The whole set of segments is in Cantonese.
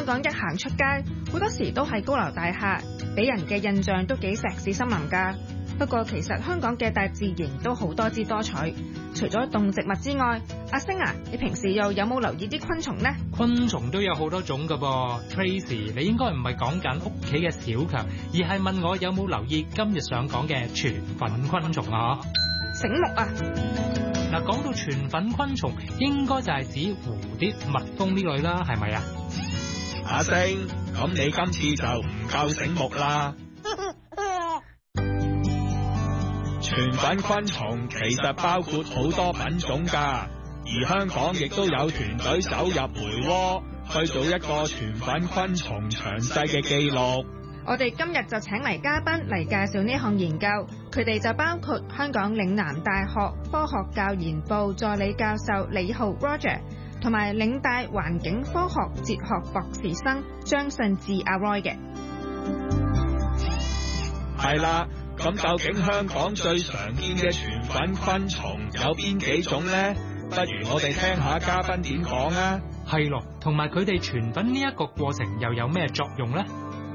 港一行出街，好多時都係高樓大廈，俾人嘅印象都幾石屎森林㗎。不過其實香港嘅大自然都好多姿多彩，除咗動植物之外，阿星啊，你平時又有冇留意啲昆蟲呢？ 昆蟲都有好多種㗎噃 ，Tracy， 你應該唔係講緊屋企嘅小強，而係問我有冇留意今日想講嘅全粉昆蟲啊？ 醒目啊！ 嗱，講到全粉昆蟲，應該就係指蝴蝶、蜜蜂呢類啦，係咪啊？ 阿星，咁你今次就唔夠醒目啦。全粉昆蟲其實包括好多品種㗎，而香港亦都有團隊走入梅窩去做一個全粉昆蟲詳細嘅記錄。 我哋今日就請嚟嘉賓嚟介紹呢項研究，佢哋就包括香港嶺南大學科學教研部助理教授李浩 Roger， 同埋嶺大環境科學哲學博士生張信智阿 Roy 嘅。 係啦，咁究竟香港最常見嘅全粉昆蟲有邊幾種呢？不如我哋聽下嘉賓點講啊。 係咯，同埋佢哋傳粉呢一個過程又有咩作用呢？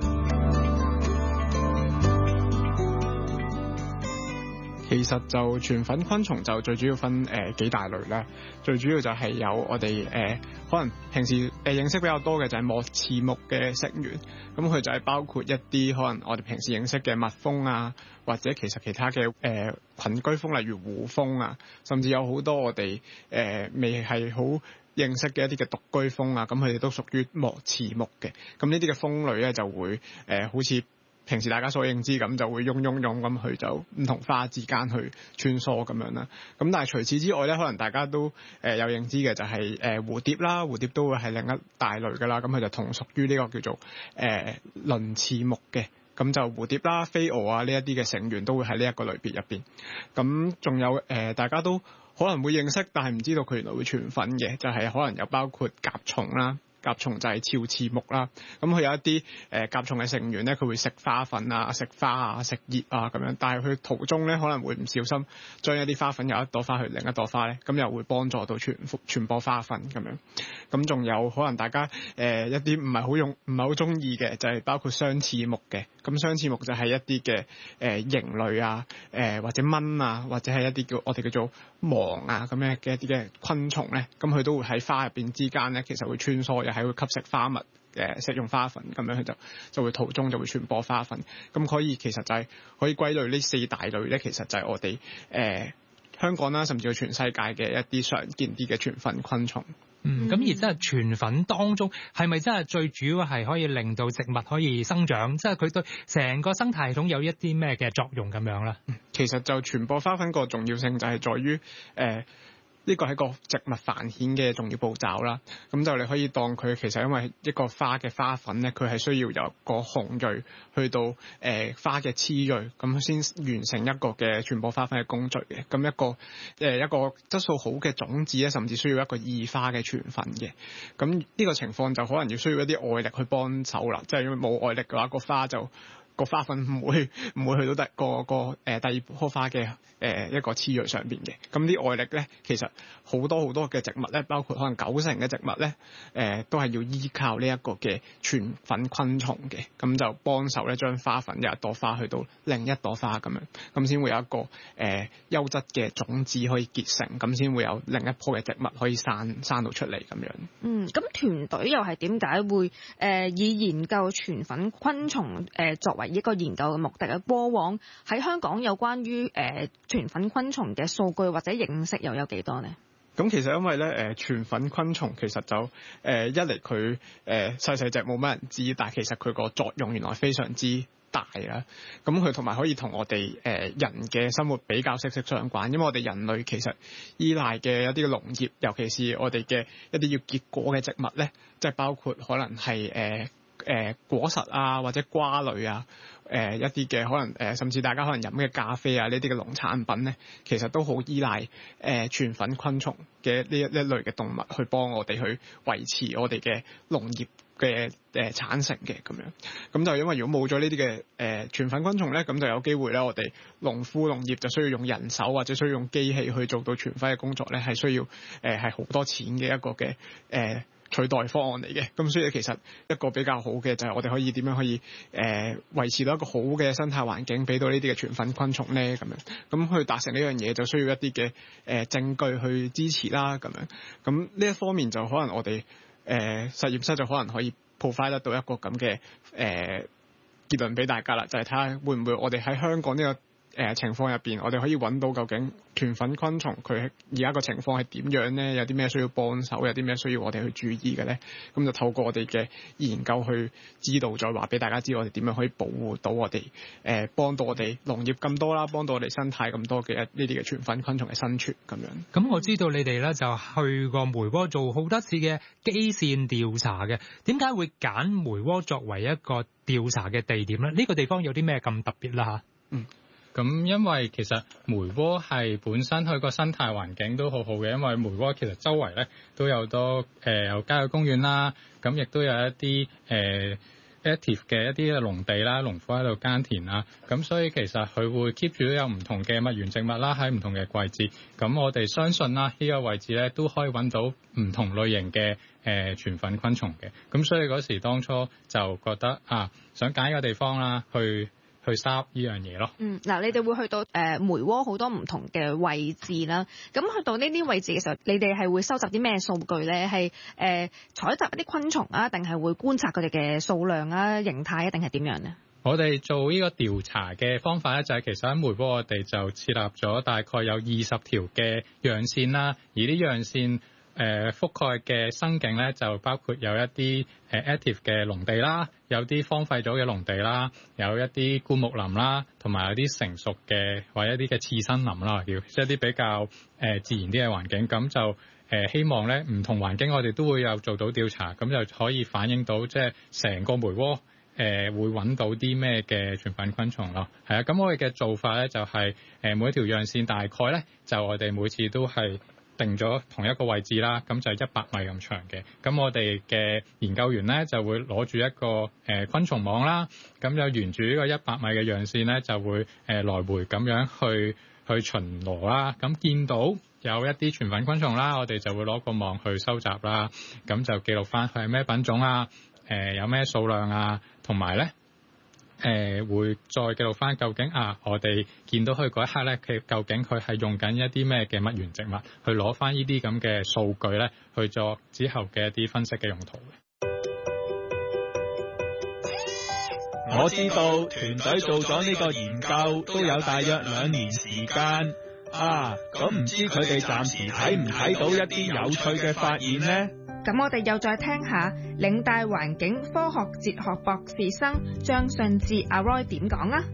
其實就全粉昆蟲就最主要分幾大類啦。最主要就係有我哋可能平時認識比較多嘅就係膜翅目嘅成員，咁佢就係包括一啲可能我哋平時認識嘅蜜蜂啊，或者其實其他嘅群居蜂，例如胡蜂啊，甚至有好多我哋未係好認識嘅一啲嘅獨居蜂啊，咁佢哋都屬於膜翅目嘅。咁呢啲嘅蜂類咧就會好似平時大家所認知咁，就會嗡咁去就唔同花之間去穿梭咁樣啦。咁但係除此之外咧，可能大家都有認知嘅就係蝴蝶啦，蝴蝶都會係另一大類噶啦。咁佢就同屬於呢個叫做鱗翅目嘅。咁就蝴蝶啦、飛蛾啊呢一啲嘅成員都會喺呢一個類別入邊。咁仲有大家都可能會認識，但係唔知道佢原來會傳粉嘅，就係可能有包括甲蟲啦。甲蟲就係鞘翅目啦，咁佢有一啲甲蟲嘅成員咧，佢會食花粉啊、食花啊、食葉啊咁樣，但係佢途中咧可能會唔小心將一啲花粉由一朵花去另一朵花咧，咁又會幫助到傳播花粉咁樣。咁仲有可能大家一啲唔係好中意嘅，就係包括雙翅目嘅。咁雙翅目就係一啲嘅蠅類啊，或者蚊啊，或者係一啲我哋叫做虻啊咁樣嘅一啲嘅昆蟲咧，咁佢都會喺花入邊之間咧，其實會穿梭，又係會吸食花蜜食用花粉咁樣，佢就會途中就會傳播花粉。咁可以其實就係可以歸類呢四大類咧，其實就係我哋香港啦，甚至乎全世界嘅一啲常見啲嘅全粉昆蟲。 咁而真係傳粉當中係咪真係最主要係可以令到植物可以生長，即係佢對成個生態系統有一啲咩嘅作用咁樣咧？ 其實就傳播花粉個重要性就係在於呢個係個植物繁衍嘅重要步驟啦。咁就你可以當佢其實因為一個花嘅花粉咧，佢係需要由個紅蕊去到花嘅雌蕊，咁先完成一個嘅傳播花粉嘅工序嘅。咁一個質素好嘅種子咧，甚至需要一個異花嘅傳粉嘅。咁呢個情況就可能要需要一啲外力去幫手啦。即係因為冇外力嘅話，個花粉唔會去到第二棵花嘅一個雌蕊上邊嘅。咁啲外力咧，其實好多嘅植物咧，包括可能90%嘅植物咧，都係要依靠呢一個嘅全粉昆蟲嘅。咁就幫手咧，將花粉由一朵花去到另一朵花咁樣，咁先會有一個優質嘅種子可以結成，咁先會有另一棵嘅植物可以生到出嚟咁樣。 咁團隊又係點解會以研究全粉昆蟲作為一個研究嘅目的啊？過往喺香港有關於全粉昆蟲嘅數據或者認識又有幾多呢？ 咁其實因為咧全粉昆蟲其實就一嚟佢細隻冇乜人知，但係其實佢個作用原來非常之大啦。咁佢同埋可以同我哋人嘅生活比較息息相關，因為我哋人類其實依賴嘅一啲嘅農業，尤其是我哋嘅一啲要結果嘅植物咧，即係包括可能係果實啊，或者瓜類啊，一啲嘅可能甚至大家可能飲嘅咖啡啊，呢啲嘅農產品咧，其實都好依賴全粉昆蟲嘅呢一類嘅動物去幫我哋去維持我哋嘅農業嘅產成嘅咁樣。咁就因為如果冇咗呢啲嘅全粉昆蟲咧，咁就有機會咧，我哋農業就需要用人手或者需要用機器去做到全粉嘅工作咧，係需要係好多錢嘅一個嘅取代方案嚟嘅。咁所以其實一個比較好嘅就係我哋可以點樣可以維持到一個好嘅生態環境，俾到呢啲嘅傳粉昆蟲咧咁樣。咁去達成呢樣嘢就需要一啲嘅證據去支持啦咁樣。咁呢一方面就可能我哋實驗室就可能可以 provide 得到一個咁嘅結論俾大家啦，就係睇下會唔會我哋喺香港呢個情況入邊，我哋可以揾到究竟傳粉昆蟲佢而家個情況係點樣咧？有啲咩需要幫手，有啲咩需要我哋去注意嘅咧？咁就透過我哋嘅研究去知道，再話俾大家知我哋點樣可以保護到我哋幫到我哋農業咁多啦，幫到我哋生態咁多嘅呢啲嘅傳粉昆蟲嘅生存咁樣。 咁我知道你哋咧就去過梅窩做好多次嘅基線調查嘅，點解會揀梅窩作為一個調查嘅地點咧？呢個地方有啲咩咁特別啦嚇？ 咁因為其實梅窩係本身佢個生態環境都好好嘅，因為梅窩其實周圍咧都有多有郊野公園啦，咁亦都有一啲active 嘅一啲農地啦，農夫喺度耕田啦，咁所以其實佢會 keep 住都有唔同嘅蜜源植物啦，喺唔同嘅季節。咁我哋相信啦，呢個位置咧都可以揾到唔同類型嘅傳粉昆蟲嘅。咁所以嗰時當初就覺得想揀一個地方啦，去 start 呢樣嘢咯。 嗱，你哋會去到梅窩好多唔同嘅位置啦。咁去到呢啲位置嘅時候，你哋係會收集啲咩數據咧？係採集一啲昆蟲啊，定係會觀察佢哋嘅數量啊、形態啊，定係點樣咧？ 我哋做呢個調查嘅方法咧，就係其實喺梅窩我哋就設立咗大概有20條嘅樣線啦，而啲樣線覆蓋嘅生境咧，就包括有一啲active 嘅農地啦，有啲荒廢咗嘅農地啦，有一啲灌木林啦，同埋有啲成熟嘅或者一啲嘅次生林啦，叫即係一啲比較自然啲嘅環境。咁就希望咧唔同環境我哋都會有做到調查，咁就可以反映到即係成個梅窩會揾到啲咩嘅傳粉昆蟲咯。係啊，咁我哋嘅做法咧就係每一條樣線大概咧就我哋每次都係定咗同一個位置啦，咁就100米咁長嘅。咁我哋嘅研究員咧就會攞住一個昆蟲網啦，咁就沿住呢個100米嘅樣線咧就會來回咁樣去巡邏啦。咁見到有一啲傳粉昆蟲啦，我哋就會攞個網去收集啦，咁就記錄翻佢係咩品種啊，有咩數量啊，同埋咧會再記錄翻究竟我哋見到佢嗰一刻咧，佢究竟佢係用緊一啲咩嘅蜜源植物，去攞翻呢啲咁嘅數據咧，去做之後嘅一啲分析嘅用途嘅。 我知道團隊做咗呢個研究都有大約2年時間咁唔知佢哋暫時睇唔睇到一啲有趣嘅發現呢？ 咁我哋又再聽下嶺大環境科學哲學博士生張信智阿 Roy 點講啦。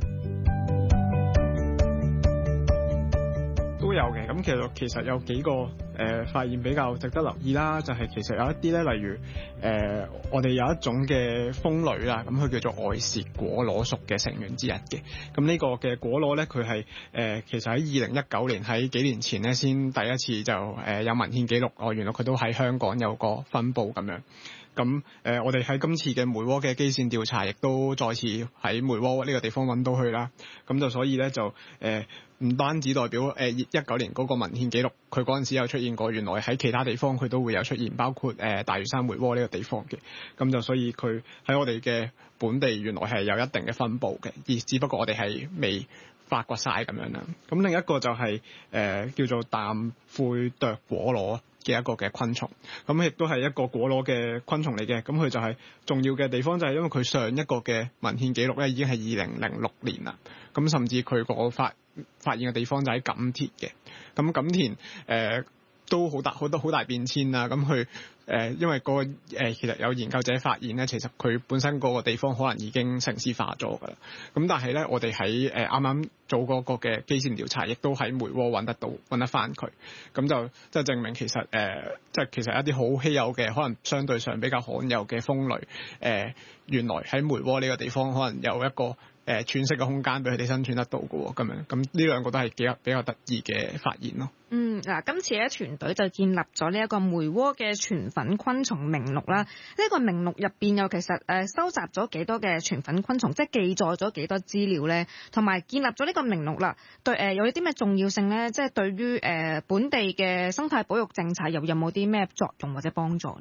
都有嘅，咁其實有幾個發現比較值得留意啦，就係其實有一啲咧，例如我哋有一種嘅蜂類啦，咁佢叫做外舌果螺屬嘅成員之一嘅。咁呢個嘅果螺咧，佢係其實喺2019年喺幾年前咧先第一次就有文獻記錄，原來佢都喺香港有個分佈咁樣。咁我哋喺今次嘅梅窩嘅基線調查，亦都再次喺梅窩呢個地方揾到佢啦。咁就所以咧就唔單止代表19年嗰個文獻記錄，佢嗰陣時有出現過，原來喺其他地方佢都會有出現，包括大嶼山梅窩呢個地方嘅。咁就所以佢喺我哋嘅本地原來係有一定嘅分佈嘅，而只不過我哋係未發掘晒咁樣啦。咁另一個就係叫做淡喙啄果螺嘅一個嘅昆蟲，咁亦都係一個果螺嘅昆蟲嚟嘅。咁佢就係重要嘅地方就係因為佢上一個嘅文獻記錄咧已經係2006年啦，咁甚至佢個發現嘅地方就喺錦田嘅。咁錦田都好大變遷啦。咁佢因為其實有研究者發現咧，其實佢本身嗰個地方可能已經城市化咗㗎啦。咁但係咧，我哋喺啱啱做嗰個嘅基線調查，亦都喺梅窩揾得翻佢。咁就即係證明其實其實一啲好稀有嘅，可能相對上比較罕有嘅蜂類，原來喺梅窩呢個地方可能有一個喘息嘅空間俾佢哋生存得到嘅喎，咁樣咁呢兩個都係比較得意嘅發現咯。 嗱，今次咧團隊就建立咗呢一個梅窩嘅傳粉昆蟲名錄啦。呢個名錄入邊又其實收集咗幾多嘅傳粉昆蟲，即係記載咗幾多資料咧，同埋建立咗呢個名錄啦。對有啲咩重要性咧？即係對於本地嘅生態保育政策又有冇啲咩作用或者幫助咧？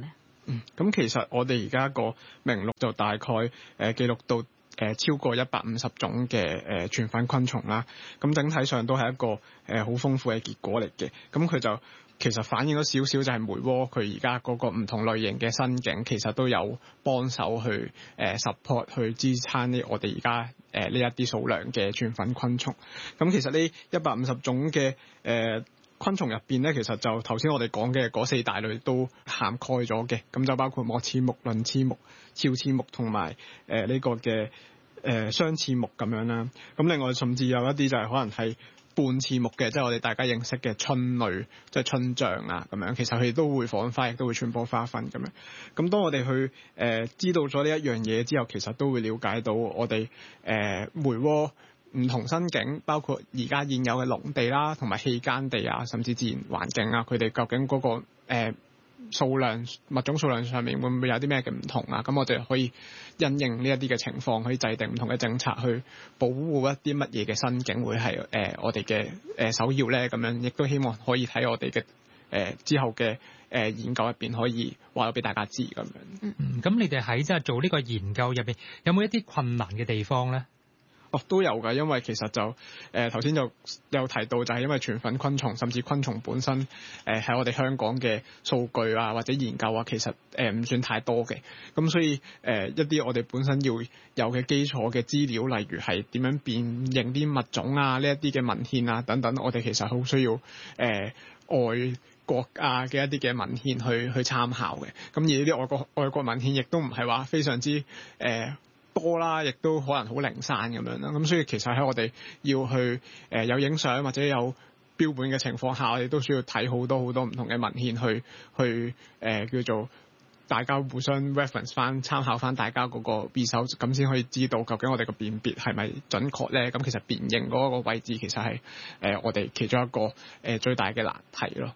咁其實我哋而家個名錄就大概記錄到超過150種嘅全粉昆蟲啦。咁整體上都係一個好豐富嘅結果嚟嘅。咁佢就其實反映咗少少就係梅窩佢而家嗰個唔同類型嘅新境，其實都有幫手去support 去支撐我哋而家呢一啲數量嘅全粉昆蟲。咁其實呢150種嘅昆蟲入邊咧，其實就頭先我哋講嘅嗰4大類都涵蓋咗嘅，咁就包括膜翅目、鱗翅目、鞘翅目同埋呢個嘅雙翅目咁樣啦。咁另外甚至有一啲就係可能係半翅目嘅，即係我哋大家認識嘅春類，即係春象啊咁樣。其實佢哋都會訪花，亦都會傳播花粉咁樣。咁當我哋去知道咗呢一樣嘢之後，其實都會了解到我哋梅窩唔同新境，包括而家現有嘅農地啦，同埋氣耕地啊，甚至自然環境啊，佢哋究竟嗰個數量物種數量上面會唔會有啲咩嘅唔同啊？咁我哋可以因應呢一啲嘅情況，可以制定唔同嘅政策去保護一啲乜嘢嘅新境會係我哋嘅首要咧。咁樣亦都希望可以喺我哋嘅之後嘅研究入邊可以話咗俾大家知咁樣。 咁你哋喺即係做呢個研究入邊，有冇一啲困難嘅地方咧？ 都有㗎，因為其實就頭先就有提到，就係因為全粉昆蟲甚至昆蟲本身喺我哋香港嘅數據啊或者研究啊，其實唔算太多嘅。咁所以一啲我哋本身要有嘅基礎嘅資料，例如係點樣辨認啲物種啊，呢一啲嘅文獻啊等等，我哋其實好需要外國啊嘅一啲嘅文獻去參考嘅。咁而呢啲外國文獻亦都唔係話非常之多啦，亦都可能好零散咁樣啦。咁所以其實喺我哋要去有影相或者有標本嘅情況下，我哋都需要睇好多唔同嘅文獻去叫做大家互相 reference 翻，參考翻大家嗰個 research，咁先可以知道究竟我哋嘅辨別係咪準確咧。咁其實辨認嗰個位置其實係我哋其中一個最大嘅難題咯。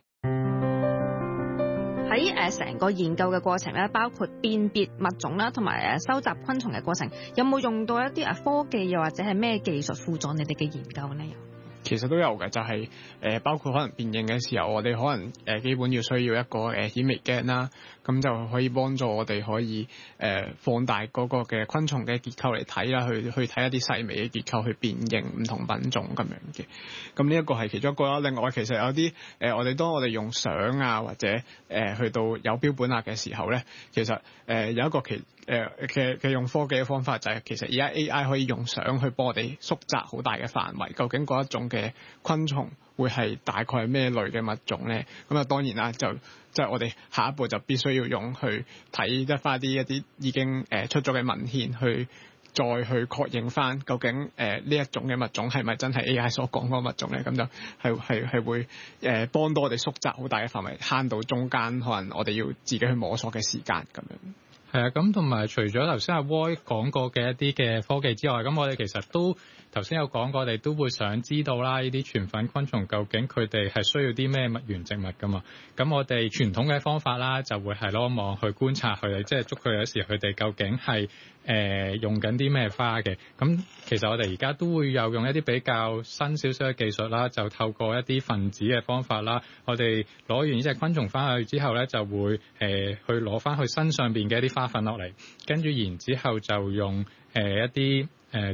喺成個研究嘅過程咧，包括辨別物種啦，同埋收集昆蟲嘅過程，有冇用到一啲科技又或者係咩技術輔助你哋嘅研究呢？ 其實都有嘅，就係包括可能辨認嘅時候，我哋可能基本要需要一個顯微鏡啦，咁就可以幫助我哋可以放大嗰個嘅昆蟲嘅結構嚟睇啦，去睇一啲細微嘅結構去辨認唔同品種咁樣嘅。咁呢一個係其中一個啦。另外其實有啲當我哋用相啊或者去到有標本額嘅時候咧，其實有一個嘅用科技嘅方法就係其實而家 AI 可以用相去幫我哋縮窄好大嘅範圍，究竟嗰一種嘅昆蟲會係大概係咩類嘅物種咧？咁啊當然啦，就即係我哋下一步就必須要用去睇翻一啲已經出咗嘅文獻，去再去確認翻究竟呢一種嘅物種係咪真係 AI 所講嗰個物種咧？咁就係會幫到我哋縮窄好大嘅範圍，慳到中間可能我哋要自己去摸索嘅時間咁樣。 係啊，咁同埋除咗頭先阿 Roy 講過嘅一啲嘅科技之外，咁我哋其實都頭先有講過，我哋都會想知道啦，呢啲全粉昆蟲究竟佢哋係需要啲咩蜜源植物㗎嘛？咁我哋傳統嘅方法啦，就會係攞網去觀察佢哋，即係捉佢有時佢哋究竟係用緊啲咩花嘅。咁其實我哋而家都會有用一啲比較新少少嘅技術啦，就透過一啲分子嘅方法啦，我哋攞完呢隻昆蟲翻去之後咧，就會去攞翻佢身上邊嘅一啲花粉落嚟，跟住然之後就用一啲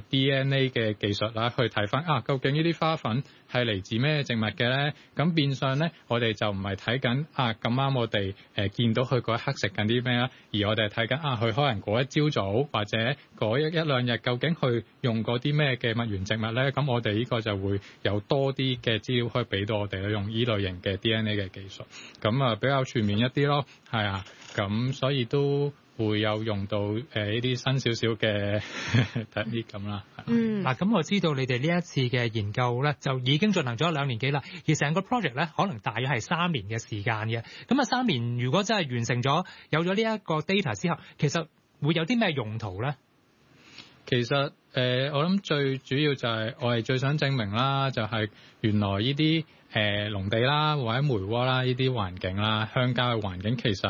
DNA 嘅技術啦，去睇翻究竟呢啲花粉係嚟自咩植物嘅咧？咁變相咧，我哋就唔係睇緊咁啱我哋見到佢嗰一刻食緊啲咩啦，而我哋係睇緊佢可能嗰一朝早或者嗰一兩日究竟佢用嗰啲咩嘅蜜源植物咧？咁我哋呢個就會有多啲嘅資料可以俾到我哋用依類型嘅 DNA 嘅技術，咁比較全面一啲咯，係啊，咁所以都會有用到呢啲新少少嘅technique咁啦。 嗱，咁我知道你哋呢一次嘅研究咧，就已經進行咗2年幾啦，而成個 project 咧，可能大約係3年嘅時間嘅。咁3年如果真係完成咗，有咗呢一個 data 之後，其實會有啲咩用途咧？ 其實我諗最主要就係我係最想證明啦，就係原來呢啲農地啦或者梅窩啦呢啲環境啦，鄉郊嘅環境其實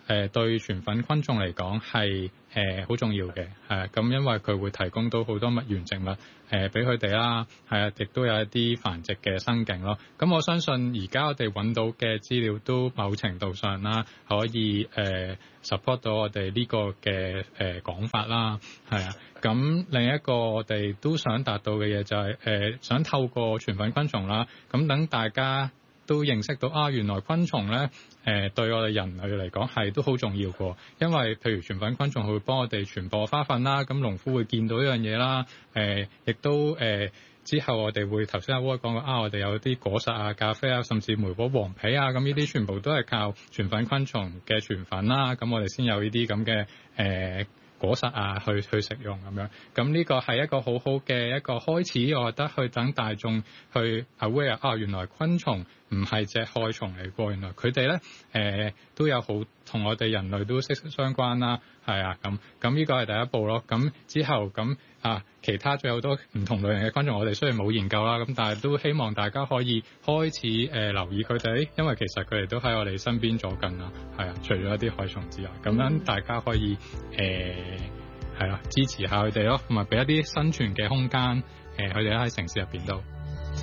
對傳粉昆蟲嚟講係好重要嘅，咁因為佢會提供到好多蜜源植物俾佢哋啦，亦都有一啲繁殖嘅生境咯。咁我相信而家我哋揾到嘅資料都某程度上啦，可以support 到我哋呢個嘅講法啦，係啊。咁另一個我哋都想達到嘅嘢就係想透過傳粉昆蟲啦，咁等大家都認識到原來昆蟲咧對我哋人類嚟講係都好重要嘅，因為譬如傳粉昆蟲會幫我哋傳播花粉啦，咁農夫會見到呢樣嘢啦，亦都之後我哋會頭先阿威講過我哋有啲果實啊、咖啡啊，甚至梅果黃皮啊，咁呢啲全部都係靠傳粉昆蟲嘅傳粉啦，咁我哋先有呢啲咁嘅果實啊去食用咁樣，咁呢個係一個好好嘅一個開始，我覺得去等大眾去 aware 原來昆蟲唔係隻害蟲嚟過，原來佢哋咧都有好同我哋人類都息息相關啦，係啊，咁呢個係第一步咯。咁之後咁其他仲有好多唔同類型嘅昆蟲，我哋雖然冇研究啦，咁但係都希望大家可以開始留意佢哋，因為其實佢哋都喺我哋身邊左近啦，係啊，除咗一啲害蟲之外，咁樣大家可以係啦支持下佢哋咯，同埋俾一啲生存嘅空間，佢哋喺城市入邊都。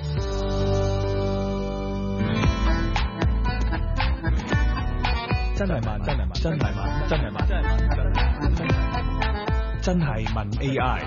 真係問，真係問，真係問，真係問，真係問 AI。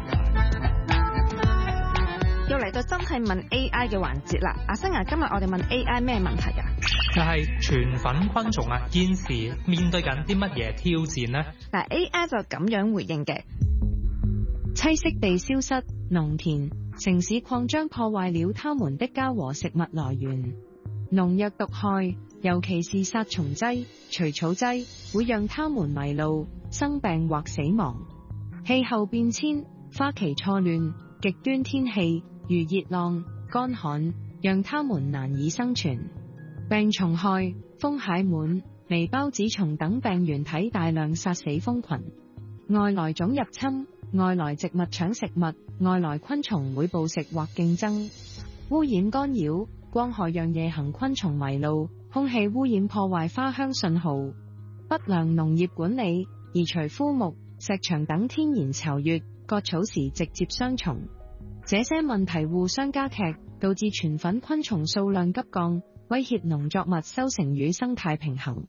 又嚟到真係問 AI 嘅環節啦，阿生啊，今日我哋問 AI 咩問題啊？ 就係傳粉昆蟲啊，現時面對緊啲乜嘢挑戰呢？ 嗱 ，AI 就咁樣回應嘅： 棲息地消失，農田、城市擴張破壞了它們的家和食物來源。農藥毒害，尤其是殺蟲劑、除草劑，會讓它們迷路、生病或死亡。氣候變遷、花期錯亂、極端天氣如熱浪、乾旱，讓它們難以生存。病蟲害、蜂蟹蟎、微孢子蟲等病原體大量殺死蜂群。外來種入侵，外來植物搶食物，外來昆蟲會捕食或競爭。污染干擾，光害讓夜行昆蟲迷路，空氣污染破壞花香信號，不良農業管理，移除枯木、石牆等天然巢穴，割草時直接傷蟲。這些問題互相加劇，導致傳粉昆蟲數量急降，威脅農作物收成與生態平衡。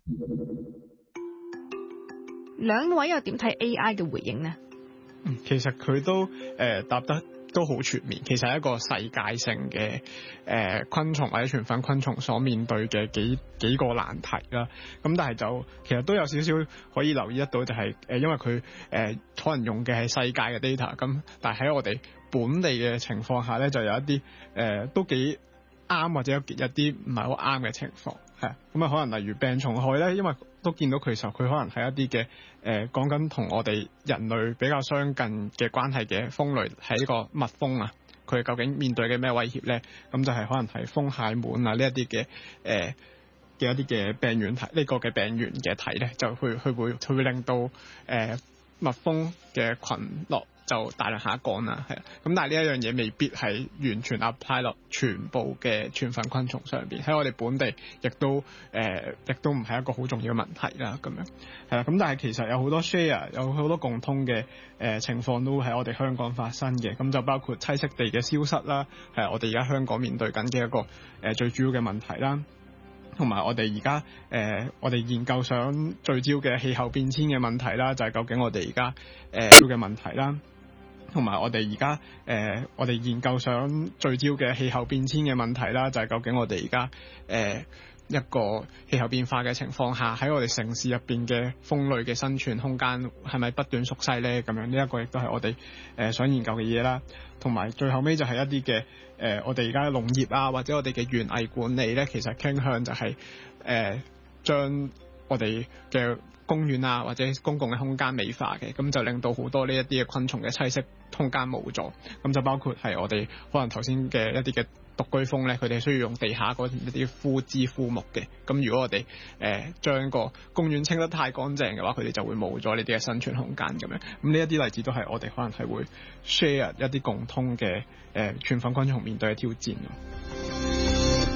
兩位又點睇 AI 嘅回應呢？ 其實佢都答得都好全面，其實係一個世界性嘅昆蟲或者傳粉昆蟲所面對嘅幾個難題啦。咁但係就其實都有少少可以留意得到，就係因為佢可能用嘅係世界嘅 data， 咁但係喺我哋本地嘅情況下咧，就有一啲都幾啱或者有啲唔係好啱嘅情況，係咁啊，可能例如病蟲害咧，因為都見到其實佢可能係一啲嘅講緊同我哋人類比較相近嘅關係嘅蜂類，係呢個蜜蜂啊，佢究竟面對嘅咩威脅咧？咁就係可能係蜂蟹蟎啊呢一啲嘅一啲嘅病原體，呢個嘅病原嘅體咧，就佢會令到蜜蜂嘅群落就大量下降啦，係啊，咁但係呢一樣嘢未必係完全 apply 落全部嘅傳粉昆蟲上邊，喺我哋本地亦都唔係一個好重要嘅問題啦，咁樣係啦，咁但係其實有好多 share 有好多共通嘅情況都喺我哋香港發生嘅，咁就包括棲息地嘅消失啦，係我哋而家香港面對緊嘅一個最主要嘅問題啦。同埋我哋而家我哋研究想聚焦嘅氣候變遷嘅問題啦，就係究竟我哋而家嘅問題啦，同埋我哋而家我哋研究想聚焦嘅氣候變遷嘅問題啦，就係究竟我哋而家一個氣候變化嘅情況下，喺我哋城市入邊嘅蜂類嘅生存空間係咪不斷縮細咧？咁樣呢一個亦都係我哋想研究嘅嘢啦。同埋最後尾就係一啲嘅我哋而家農業啊，或者我哋嘅園藝管理咧，其實傾向就係將我哋嘅公園啊或者公共嘅空間美化嘅，咁就令到好多呢一啲嘅昆蟲嘅棲息空間冇咗。咁就包括係我哋可能頭先嘅一啲嘅獨居蜂咧，佢哋需要用地下嗰一啲枯枝枯木嘅。咁如果我哋將個公園清得太乾淨嘅話，佢哋就會冇咗呢啲嘅生存空間咁樣。咁呢一啲例子都係我哋可能係會 share 一啲共通嘅傳粉昆蟲面對嘅挑戰。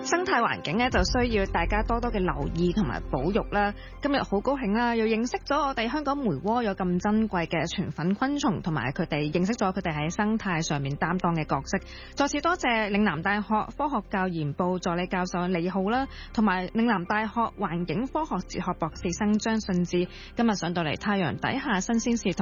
生態環境咧就需要大家多多嘅留意同埋保育啦。今日好高興啦，又認識咗我哋香港梅窩有咁珍貴嘅全粉昆蟲，同埋佢哋認識咗佢哋喺生態上面擔當嘅角色。再次多謝嶺南大學科學教研部助理教授李浩啦，同埋嶺南大學環境科學哲學博士生張信智，今日上到嚟太陽底下新鮮事。